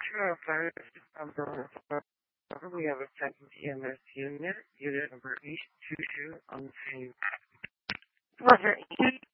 Sure, first, we have a second EMS unit number 822 on scene. Was it